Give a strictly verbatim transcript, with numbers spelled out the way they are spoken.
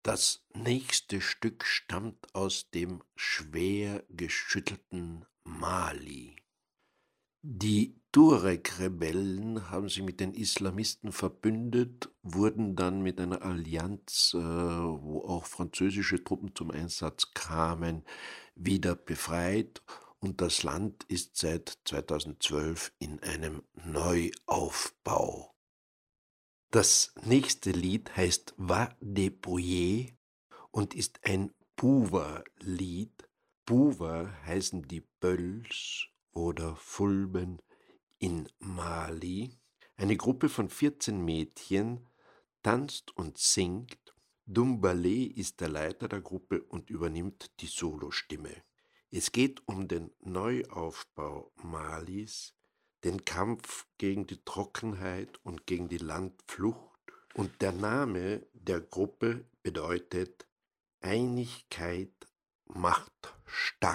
Das nächste Stück stammt aus dem schwer geschüttelten Mali. Die Tuareg-Rebellen haben sich mit den Islamisten verbündet, wurden dann mit einer Allianz, äh, wo auch französische Truppen zum Einsatz kamen, wieder befreit, und das Land ist seit zweitausendzwölf in einem Neuaufbau. Das nächste Lied heißt Va de Boyer und ist ein Buwa-Lied. Buwa heißen die Böls oder Fulben in Mali. Eine Gruppe von vierzehn Mädchen tanzt und singt. Doumballé ist der Leiter der Gruppe und übernimmt die Solostimme. Es geht um den Neuaufbau Malis, den Kampf gegen die Trockenheit und gegen die Landflucht. Und der Name der Gruppe bedeutet Einigkeit macht stark.